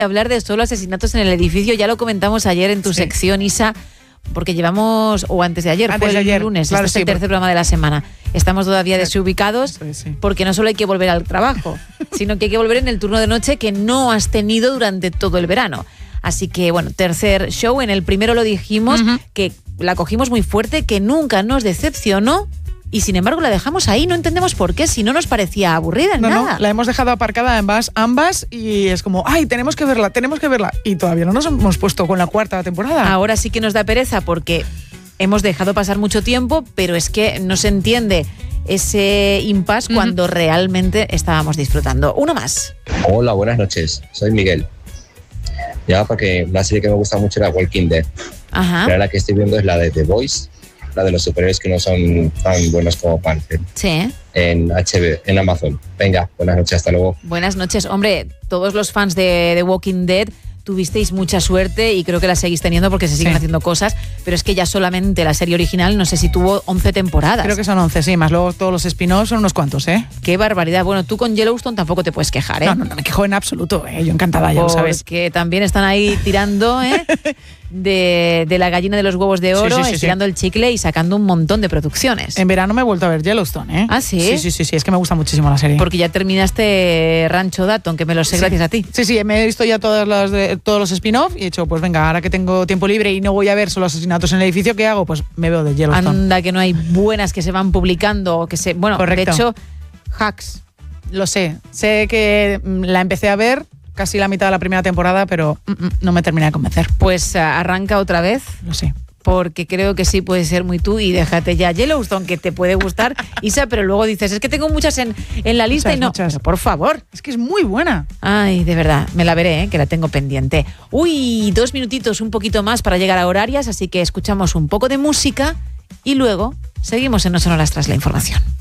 hablar de solo asesinatos en el edificio. Ya lo comentamos ayer en tu sección, Isa, porque llevamos, o antes de ayer, fue el lunes, claro, este es el tercer programa de la semana. Estamos todavía desubicados porque no solo hay que volver al trabajo, sino que hay que volver en el turno de noche que no has tenido durante todo el verano. Así que, bueno, tercer show. En el primero lo dijimos, que la cogimos muy fuerte, que nunca nos decepcionó. Y sin embargo la dejamos ahí, no entendemos por qué, si no nos parecía aburrida en nada. No, la hemos dejado aparcada ambas y es como, ¡ay, tenemos que verla! Y todavía no nos hemos puesto con la cuarta temporada. Ahora sí que nos da pereza porque hemos dejado pasar mucho tiempo, pero es que no se entiende ese impasse cuando realmente estábamos disfrutando. Uno más. Hola, buenas noches, soy Miguel. Ya, porque una serie que me gusta mucho era Walking Dead. Ajá. Pero la que estoy viendo es la de The Boys, la de los superhéroes que no son tan buenos como parecen. Sí. En HBO, en Amazon. Venga, buenas noches, hasta luego. Buenas noches. Hombre, todos los fans de The Walking Dead tuvisteis mucha suerte y creo que la seguís teniendo porque se siguen haciendo cosas, pero es que ya solamente la serie original no sé si tuvo 11 temporadas. Creo que son 11, sí, más luego todos los spin-offs son unos cuantos, ¿eh? Qué barbaridad. Bueno, tú con Yellowstone tampoco te puedes quejar, ¿eh? No me quejo en absoluto, ¿eh? Yo encantada, ya lo sabes. Que también están ahí tirando, ¿eh? de la gallina de los huevos de oro, estirando el chicle y sacando un montón de producciones. En verano me he vuelto a ver Yellowstone, ¿eh? ¿Ah, sí? Sí, es que me gusta muchísimo la serie. Porque ya terminaste Rancho Dayton, que me lo sé gracias a ti. Sí, me he visto ya todos los spin-off y he dicho, pues venga, ahora que tengo tiempo libre y no voy a ver solo asesinatos en el edificio, ¿qué hago? Pues me veo de Yellowstone. Anda, que no hay buenas que se van publicando, bueno, correcto. De hecho, Hacks. Lo sé que la empecé a ver casi la mitad de la primera temporada, pero no me terminé de convencer. Pues arranca otra vez. Lo sé. Porque creo que sí puede ser muy tú y déjate ya Yellowstone, que te puede gustar, Isa, pero luego dices, es que tengo muchas en la lista muchas. Pero por favor. Es que es muy buena. Ay, de verdad, me la veré, que la tengo pendiente. Uy, 2 minutitos, un poquito más para llegar a horarias, así que escuchamos un poco de música y luego seguimos en No Sonoras tras la información.